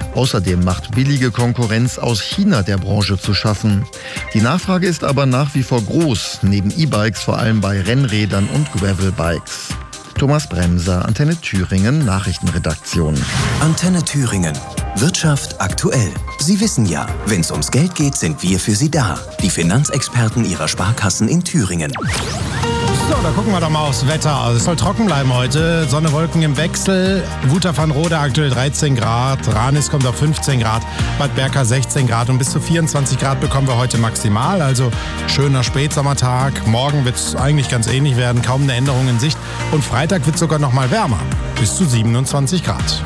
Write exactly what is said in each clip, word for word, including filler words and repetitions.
Außerdem macht billige Konkurrenz aus China der Branche zu schaffen. Die Nachfrage ist aber nach wie vor groß, neben E-Bikes vor allem bei Rennrädern und Gravelbikes. Thomas Bremser, Antenne Thüringen, Nachrichtenredaktion. Antenne Thüringen. Wirtschaft aktuell. Sie wissen ja, wenn es ums Geld geht, sind wir für Sie da. Die Finanzexperten Ihrer Sparkassen in Thüringen. So, da gucken wir doch mal aufs Wetter. Also es soll trocken bleiben heute. Sonne, Wolken im Wechsel. Wuther van Rode aktuell dreizehn Grad. Ranis kommt auf fünfzehn Grad. Bad Berka sechzehn Grad. Und bis zu vierundzwanzig Grad bekommen wir heute maximal. Also schöner Spätsommertag. Morgen wird es eigentlich ganz ähnlich werden. Kaum eine Änderung in Sicht. Und Freitag wird es sogar noch mal wärmer. Bis zu siebenundzwanzig Grad.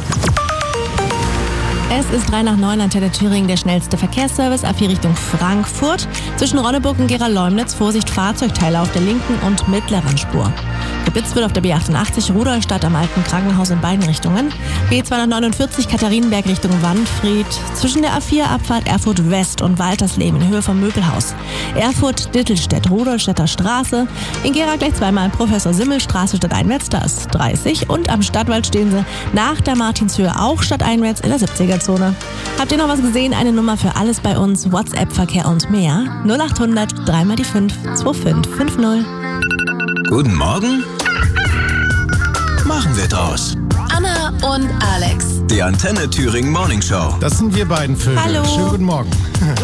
Es ist drei nach neun, Antenne Thüringen, der schnellste Verkehrsservice, A vier Richtung Frankfurt. Zwischen Ronneburg und Gera-Leumnitz, Vorsicht, Fahrzeugteile auf der linken und mittleren Spur. Geblitzt wird auf der B achtundachtzig Rudolstadt am Alten Krankenhaus in beiden Richtungen. B zweihundertneunundvierzig Katharinenberg Richtung Wanfried. Zwischen der A vier Abfahrt Erfurt West und Waltersleben in Höhe vom Möbelhaus. Erfurt-Dittelstedt, Rudolstädter Straße. In Gera gleich zweimal Professor Simmel Straße stadteinwärts, da ist dreißig. Und am Stadtwald stehen sie nach der Martinshöhe auch stadteinwärts in der siebziger-Zone. Habt ihr noch was gesehen? Eine Nummer für alles bei uns, WhatsApp-Verkehr und mehr. null achthundert drei mal die fünf zwei fünf fünf null. Guten Morgen. Machen wir draus. Anna und Alex. Die Antenne Thüringen Morning Show. Das sind wir beiden Vögel. Hallo. Schönen guten Morgen.